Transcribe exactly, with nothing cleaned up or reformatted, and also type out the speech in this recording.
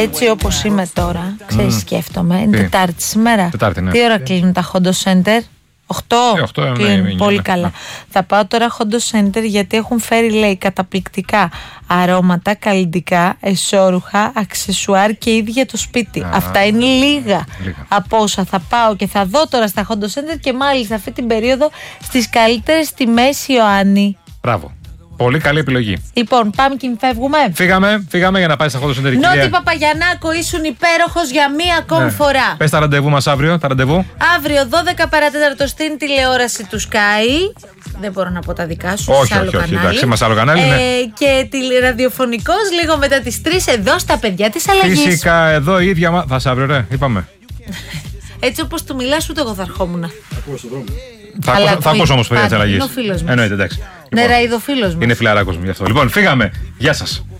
Έτσι όπως είμαι τώρα, ξέρεις, mm. σκέφτομαι. Είναι Τι? Τετάρτη σήμερα. Τετάρτη, ναι. Τι ώρα κλείνουν τα Hondo Center? οκτώ. Ε, οκτώ, κλείνουν, ναι, πολύ ναι, καλά. ναι. Θα πάω τώρα Hondo Center γιατί έχουν φέρει, λέει, καταπληκτικά αρώματα, καλλυντικά, εσώρουχα, αξεσουάρ και ήδη για το σπίτι. Α, Αυτά είναι λίγα, λίγα από όσα θα πάω και θα δω τώρα στα Hondo Center και μάλιστα αυτή την περίοδο στις καλύτερες τιμές, Ιωάννη. Μπράβο. Πολύ καλή επιλογή. Λοιπόν, πάμε και φεύγουμε. Φύγαμε, φύγαμε για να πάει στα Hondo Center. Νότι Παπαγιαννάκο, ήσουν υπέροχος για μία ακόμη ναι. φορά. Πες τα ραντεβού μας αύριο, τα ραντεβού. Αύριο δώδεκα παρατέταρτο στην τηλεόραση του Sky. Δεν μπορώ να πω τα δικά σου. Όχι, όχι, όχι. Εντάξει, μας άλλο κανάλι. Ε, ναι. Και ραδιοφωνικός λίγο μετά τις τρεις εδώ στα παιδιά της αλλαγής. Φυσικά εδώ η ίδια. Θα σε αύριο, ρε, είπαμε. Έτσι όπως του μιλάς, ούτε εγώ θα ερχόμουν. Θα, Αλλά θα, θα ακούσω όμως παιδιά της πάντα, αλλαγής. είναι ο φίλος μου. Εννοείται, εντάξει. Ναι, ραϊδοφίλος μου. Είναι φιλαράκος μου γι' αυτό. Λοιπόν, φύγαμε. Γεια σας.